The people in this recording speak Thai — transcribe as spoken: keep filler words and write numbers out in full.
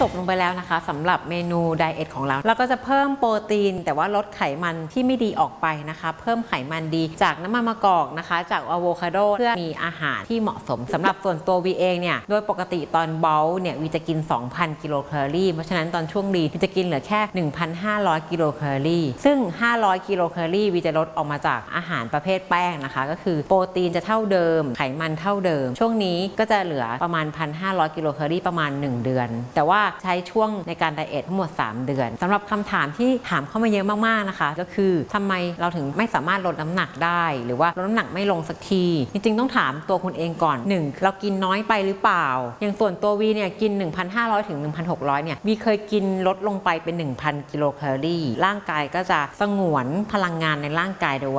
จบลงไปแล้วนะคะสำหรับเมนูไดเอทของเราเราก็จะเพิ่มโปรตีนแต่ว่าลดไขมันที่ไม่ดีออกไปนะคะเพิ่มไขมันดีจากน้ำมันมะกอกนะคะจากอะโวคาโดเพื่อมีอาหารที่เหมาะสมสำหรับส่วนตัววีเองเนี่ยโดยปกติตอนเบลเนี่ยวีจะกิน สองพัน กิโลแคลอรี่เพราะฉะนั้นตอนช่วงลีนวีจะกินเหลือแค่ หนึ่งพันห้าร้อย กิโลแคลอรี่ซึ่งห้าร้อยกิโลแคลอรี่วีจะลดออกมาจากอาหารประเภทแป้งนะคะก็คือโปรตีนจะเท่าเดิมไขมันเท่าเดิมช่วงนี้ก็จะเหลือประมาณ หนึ่งพันห้าร้อย กิโลแคลอรี่ประมาณหนึ่งเดือนแต่ว่าใช้ช่วงในการไดเอททั้งหมดสามเดือนสำหรับคำถามที่ถามเข้ามาเยอะมากๆนะคะก็คือทำไมเราถึงไม่สามารถลดน้ำหนักได้หรือว่าลดน้ำหนักไม่ลงสักทีจริงๆต้องถามตัวคุณเองก่อนหนึ่งเรากินน้อยไปหรือเปล่าอย่างส่วนตัววีเนี่ยกิน หนึ่งพันห้าร้อย ถึง หนึ่งพันหกร้อย เนี่ยวีเคยกินลดลงไปเป็น หนึ่งพัน กิโลแคลอรี่ร่างกายก็จะสงวนพลังงานในร่างกายโดย